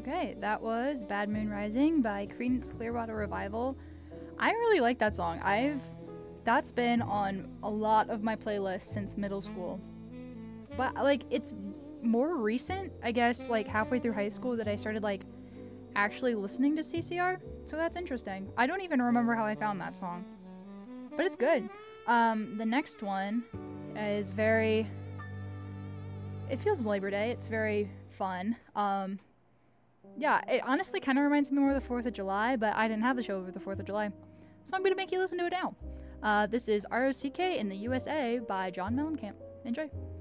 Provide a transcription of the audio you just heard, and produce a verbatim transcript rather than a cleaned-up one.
Okay, that was Bad Moon Rising by Creedence Clearwater Revival. I really like that song. I've that's been on a lot of my playlists since middle school. But like it's more recent, I guess, like halfway through high school that I started like actually listening to C C R. So that's interesting. I don't even remember how I found that song. But it's good. Um, the next one is very it feels Labor Day. It's very fun. Um, yeah, it honestly kind of reminds me more of the fourth of July, but I didn't have the show over the fourth of July. So I'm going to make you listen to it now. Uh, this is R O C K in the U S A by John Mellencamp. Enjoy.